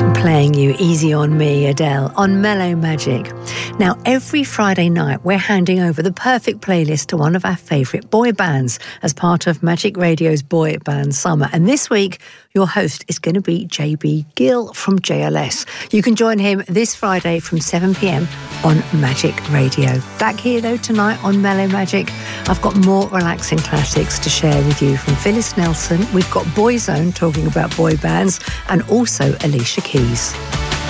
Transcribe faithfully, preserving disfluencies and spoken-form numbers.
Playing you Easy on Me, Adele, on Mellow Magic. Now, every Friday night, we're handing over the perfect playlist to one of our favourite boy bands as part of Magic Radio's Boy Band Summer. And this week, your host is going to be J B Gill from J L S. You can join him this Friday from seven p.m. on Magic Radio. Back here, though, tonight on Mellow Magic, I've got more relaxing classics to share with you from Phyllis Nelson. We've got Boyzone talking about boy bands, and also Alicia Keys.